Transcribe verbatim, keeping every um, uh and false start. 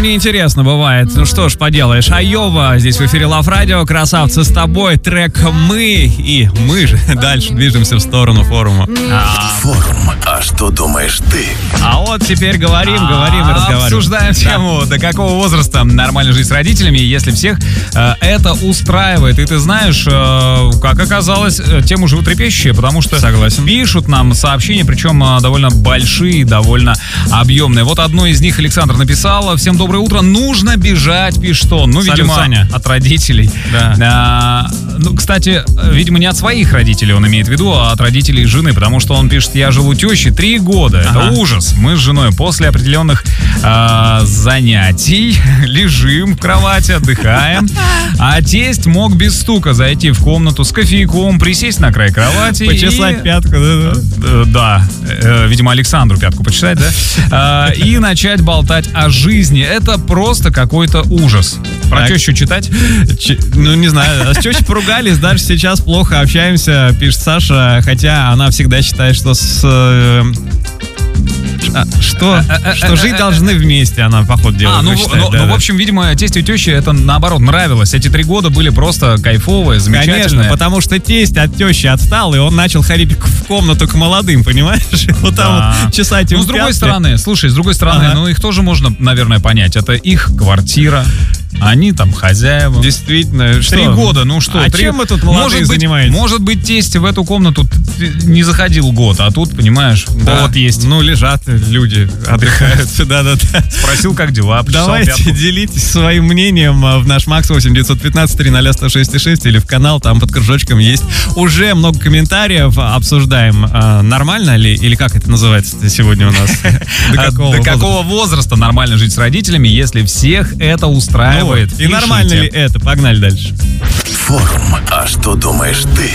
неинтересно бывает. Ну что ж поделаешь. Айова, здесь в эфире Love Radio. Красавцы с тобой. Трек «Мы». И мы же дальше движемся в сторону форума. А, Форум. А что думаешь ты? А вот теперь говорим, говорим и разговариваем. Обсуждаем тему, да. До какого возраста нормально жить с родителями, если всех э, это устраивает. И ты знаешь, э, как оказалось, тема животрепещущая, потому что Согласен. пишут нам сообщения, причем э, довольно большие, довольно объемные. Вот одно из них Александр написал: всем доброе утро, нужно бежать, пишет он. Ну, Салют, видимо, Саня. от родителей. Да. А, ну, кстати, видимо, не от своих родителей он имеет в виду, а от родителей жены, потому что он пишет: я жил у тещи три года. Это Ага. ужас. Мы с женой после определенных э, занятий лежим в кровати, отдыхаем. А тесть мог без стука зайти в комнату с кофейком, присесть на край кровати Почесать и... пятку, да? Э, Да, Э, видимо, Александру пятку почитать, да? Э, И начать болтать о жизни. Это просто какой-то ужас. Про Так. тещу читать? Ч- Ну, не знаю, с тещей поругались, даже сейчас плохо общаемся, пишет Саша, хотя она всегда считает, что с... э, а, что, что жить должны вместе, она, по ходу дела, А, ну, считает, ну, да, ну, да. в общем, видимо, тестю и теще это, наоборот, нравилось. Эти три года были просто кайфовые, замечательные. Конечно, потому что тесть от тещи отстал, и он начал ходить к- в комнату к молодым, понимаешь? Вот там Да. вот чесать им Ну, с другой пятки. стороны, слушай, с другой стороны, Ага. ну, их тоже можно, наверное, понять. Это их квартира, они там хозяева. Действительно, что? Три года, ну что? А три- чем вы тут, молодые, может быть, занимаетесь? Может быть, тесть в эту комнату т- не заходил год, а тут, понимаешь, Да. повод есть. Ну, лежат люди, отдыхают. Да-да-да. Спросил, как дела, почесал Давайте пятку. делитесь своим мнением а, в наш Макс восемь девятьсот пятнадцать три ноль сто шесть шесть или в канал, там под кружочком есть уже много комментариев, обсуждаем, а, нормально ли, или как это называется сегодня у нас? До А какого До возраста? какого возраста нормально жить с родителями, если всех это Ну устраивает? вот. И нормально Пишите. ли это? Погнали дальше. Форум. А что думаешь ты?